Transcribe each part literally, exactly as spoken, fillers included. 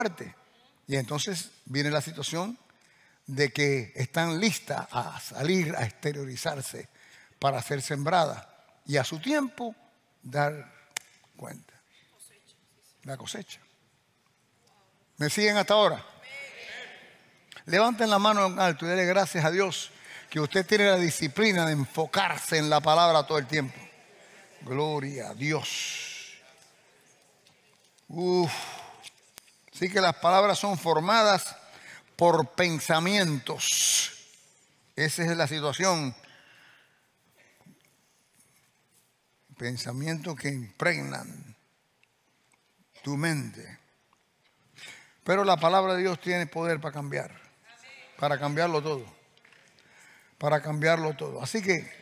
muerte. Y entonces viene la situación de que están listas a salir, a exteriorizarse para ser sembradas y a su tiempo dar cuenta. La cosecha. ¿Me siguen hasta ahora? Levanten la mano en alto y denle gracias a Dios que usted tiene la disciplina de enfocarse en la palabra todo el tiempo. Gloria a Dios. Uf. Así que las palabras son formadas por pensamientos. Esa es la situación. Pensamientos que impregnan tu mente. Pero la palabra de Dios tiene poder para cambiar. Para cambiarlo todo. Para cambiarlo todo. Así que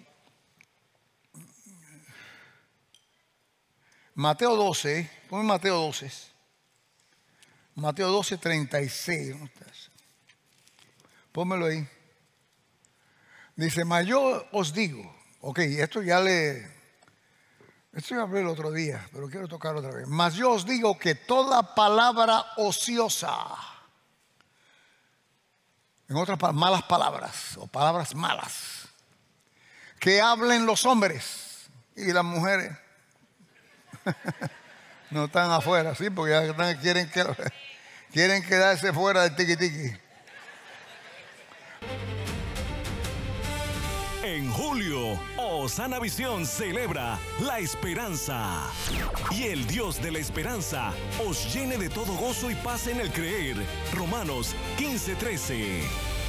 Mateo doce, ponme Mateo doce. Mateo doce, treinta y seis. ¿Dónde estás? Pónmelo ahí. Dice, mas yo os digo. Ok, esto ya le... Esto ya hablé el otro día, pero quiero tocarlo otra vez. Mas yo os digo que toda palabra ociosa, en otras palabras, malas palabras o palabras malas, que hablen los hombres y las mujeres, no están afuera, sí, porque ya están, quieren, que, quieren quedarse fuera del tiki tiki. En julio, Osana Visión celebra la esperanza. Y el Dios de la esperanza os llene de todo gozo y paz en el creer. Romanos quince, trece.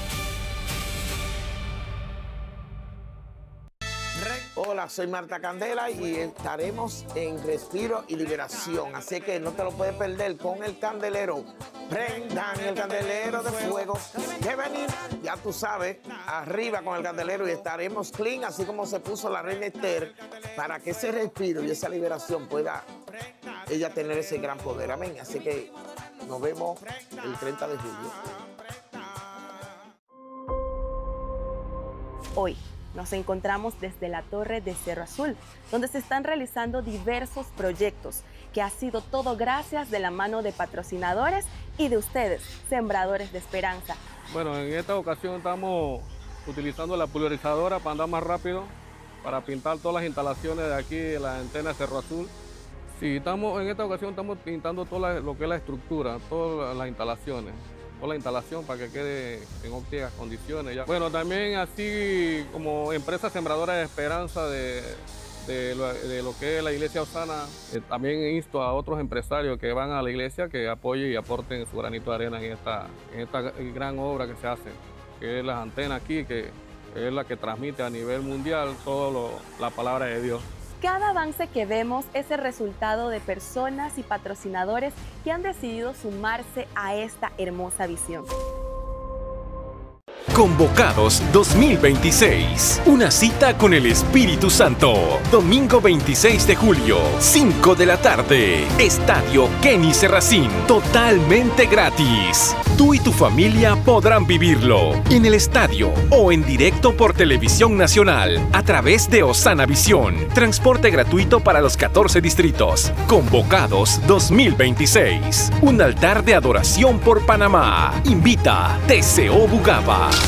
Hola, soy Marta Candela y estaremos en Respiro y Liberación. Así que no te lo puedes perder con el candelero. Prendan el candelero de fuego. Que venir, ya tú sabes, arriba con el candelero y estaremos clean, así como se puso la reina Esther, para que ese respiro y esa liberación pueda ella tener ese gran poder. Amén. Así que nos vemos el treinta de julio. Hoy nos encontramos desde la Torre de Cerro Azul, donde se están realizando diversos proyectos, que ha sido todo gracias de la mano de patrocinadores y de ustedes, sembradores de esperanza. Bueno, en esta ocasión estamos utilizando la pulverizadora para andar más rápido, para pintar todas las instalaciones de aquí de la antena de Cerro Azul. Sí, estamos, en esta ocasión estamos pintando todo lo que es la estructura, todas las instalaciones. La instalación para que quede en óptimas condiciones. Ya. Bueno, también así como empresa sembradora de esperanza de, de, lo, de lo que es la iglesia Osana, eh, también insto a otros empresarios que van a la iglesia que apoyen y aporten su granito de arena en esta, en esta gran obra que se hace, que es las antenas aquí, que es la que transmite a nivel mundial toda la palabra de Dios. Cada avance que vemos es el resultado de personas y patrocinadores que han decidido sumarse a esta hermosa visión. Convocados dos mil veintiséis. Una cita con el Espíritu Santo. Domingo veintiséis de julio, cinco de la tarde. Estadio Kenny Serracín. Totalmente gratis. Tú y tu familia podrán vivirlo en el estadio o en directo por Televisión Nacional a través de Osana Visión. Transporte gratuito para los catorce distritos. Convocados dos mil veintiséis. Un altar de adoración por Panamá. Invita T C O Bugaba.